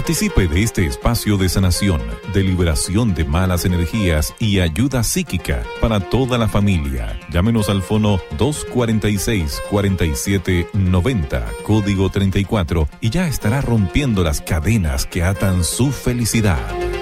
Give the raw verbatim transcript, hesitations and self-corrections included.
Participe de este espacio de sanación, de liberación de malas energías y ayuda psíquica para toda la familia. Llámenos al fono dos cuatro seis, cuatro siete nueve cero, código treinta y cuatro, y ya estará rompiendo las cadenas que atan su felicidad.